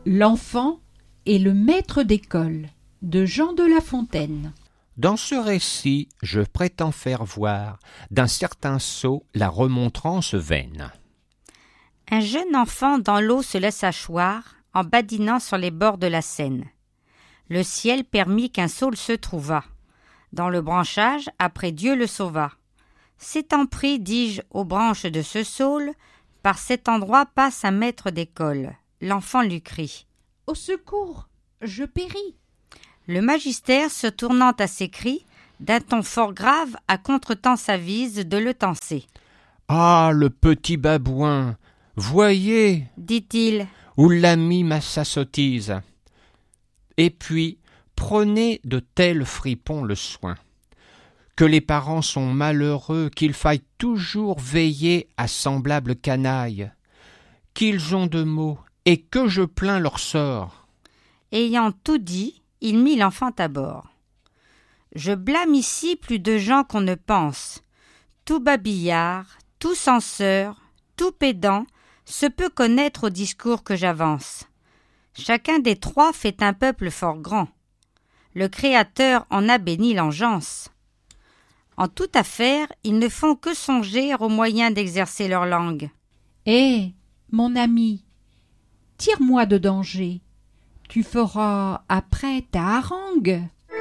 L'enfant et le maître d'école de Jean de La Fontaine. Dans ce récit, je prétends faire voir d'un certain sot la remontrance vaine. Un jeune enfant dans l'eau se laissa choir en badinant sur les bords de la Seine. Le ciel permit qu'un saule se trouvât. Dans le branchage, après Dieu le sauva. S'étant pris, dis-je, aux branches de ce saule, par cet endroit passe un maître d'école. L'enfant lui crie. « Au secours, je péris !» Le magistère, se tournant à ses cris, d'un ton fort grave, à contretemps s'avise de le tancer. « Ah, le petit babouin, voyez, dit-il, où l'a mis sa sottise. Et puis, prenez de tels fripons le soin, que les parents sont malheureux, qu'il faille toujours veiller à semblable canaille, qu'ils ont de maux, et que je plains leur sort. » Ayant tout dit, il mit l'enfant à bord. Je blâme ici plus de gens qu'on ne pense. Tout babillard, tout censeur, tout pédant se peut connaître au discours que j'avance. Chacun des trois fait un peuple fort grand. Le Créateur en a béni l'engeance. En toute affaire, ils ne font que songer aux moyens d'exercer leur langue. Hé, mon ami, tire-moi de danger. Tu feras après ta harangue.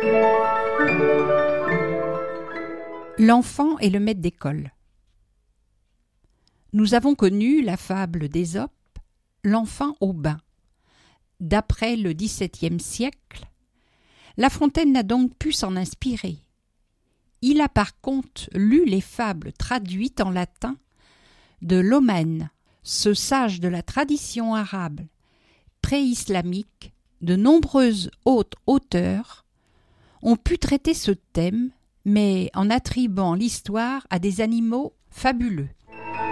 L'enfant et le maître d'école. Nous avons connu la fable d'Ésope, l'enfant au bain. D'après le XVIIe siècle, La Fontaine n'a donc pu s'en inspirer. Il a par contre lu les fables traduites en latin de Lomène, ce sage de la tradition arabe pré-islamique. De nombreux autres auteurs ont pu traiter ce thème, mais en attribuant l'histoire à des animaux fabuleux.